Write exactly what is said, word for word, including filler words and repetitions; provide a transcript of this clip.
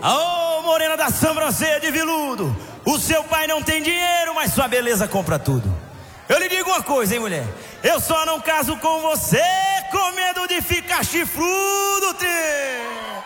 Ô, morena da sobrancelha de veludo, o seu pai não tem dinheiro, mas sua beleza compra tudo. Eu lhe digo uma coisa, hein, mulher, eu só não caso com você com medo de ficar chifrudo, trem.